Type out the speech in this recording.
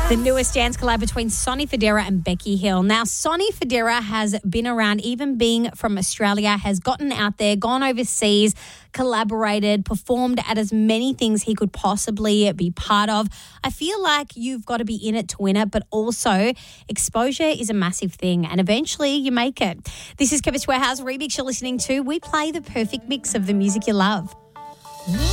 The newest dance collab between Sonny Fodera and Becky Hill. Now, Sonny Fodera has been around, even being from Australia, has gotten out there, gone overseas, collaborated, performed at as many things he could possibly be part of. I feel like you've got to be in it to win it, but also exposure is a massive thing, and eventually you make it. This is Chemist Warehouse Remix you're listening to. We play the perfect mix of the music you love.